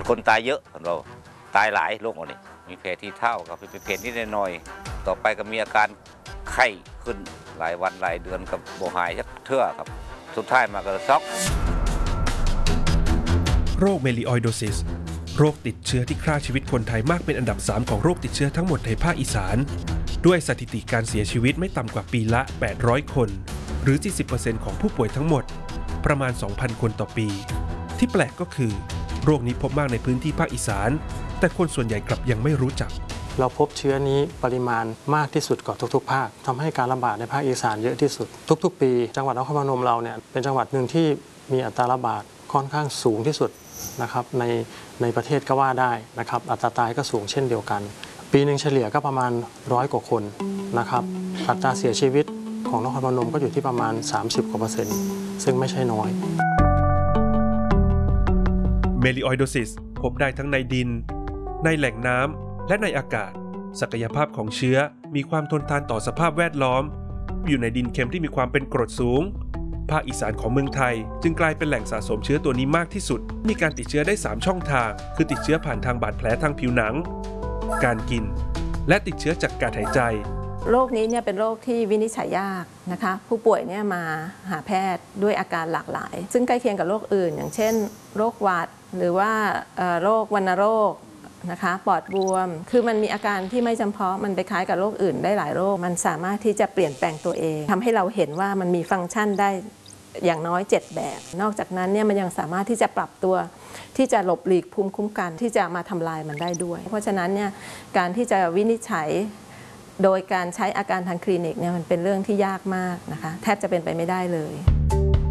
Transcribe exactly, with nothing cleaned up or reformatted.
คนตายเยอะเราตายหลายโรคนี้มีแผลที่เท้าครับเป็นแผลนิดหน่อยต่อไปก็มีอาการไข้ขึ้นหลายวันหลายเดือนกับโบหายเทื่อครับสุดท้ายมาก็ช็อกโรคเมลิออยโดซิสโรคติดเชื้อที่ฆ่าชีวิตคนไทยมากเป็นอันดับสามของโรคติดเชื้อทั้งหมดในภาคอีสานด้วยสถิติการเสียชีวิตไม่ต่ำกว่าปีละแปดร้อยคนหรือ สี่สิบเปอร์เซ็นต์ ของผู้ป่วยทั้งหมดประมาณ สองพัน คนต่อปีที่แปลกก็คือโรคนี้พบมากในพื้นที่ภาคอีสานแต่คนส่วนใหญ่กลับยังไม่รู้จักเราพบเชื้อนี้ปริมาณมากที่สุดกว่าทุกๆภาคทำให้การระบาดในภาคอีสานเยอะที่สุดทุกๆปีจังหวัดนครพนมเราเนี่ยเป็นจังหวัดหนึ่งที่มีอัตราระบาดค่อนข้างสูงที่สุดนะครับในในประเทศก็ว่าได้นะครับอัตราตายก็สูงเช่นเดียวกันปีหนึ่งเฉลี่ยก็ประมาณร้อยกว่าคนนะครับอัตราเสียชีวิตของนครพนมก็อยู่ที่ประมาณสามสิบกว่าเปอร์เซ็นต์ซึ่งไม่ใช่น้อยเมลิออยโดซิสพบได้ทั้งในดินในแหล่งน้ำและในอากาศศักยภาพของเชื้อมีความทนทานต่อสภาพแวดล้อมอยู่ในดินเค็มที่มีความเป็นกรดสูงภาคอีสานของเมืองไทยจึงกลายเป็นแหล่งสะสมเชื้อตัวนี้มากที่สุดมีการติดเชื้อได้สามช่องทางคือติดเชื้อผ่านทางบาดแผลทางผิวหนังการกินและติดเชื้อจากการหายใจโรคนี้เนี่ยเป็นโรคที่วินิจฉัยยากนะคะผู้ป่วยเนี่ยมาหาแพทย์ด้วยอาการหลากหลายซึ่งใกล้เคียงกับโรคอื่นอย่างเช่นโรคหวัดหรือว่าโรควัณโรคนะคะปอดบวมคือมันมีอาการที่ไม่จำเพาะมันไปคล้ายกับโรคอื่นได้หลายโรคมันสามารถที่จะเปลี่ยนแปลงตัวเองทำให้เราเห็นว่ามันมีฟังก์ชันได้อย่างน้อยเจ็ดแบบนอกจากนั้นเนี่ยมันยังสามารถที่จะปรับตัวที่จะหลบหลีกภูมิคุ้มกันที่จะมาทำลายมันได้ด้วยเพราะฉะนั้นเนี่ยการที่จะวินิจฉัยโดยการใช้อาการทางคลินิกเนี่ยมันเป็นเรื่องที่ยากมากนะคะแทบจะเป็นไปไม่ได้เลย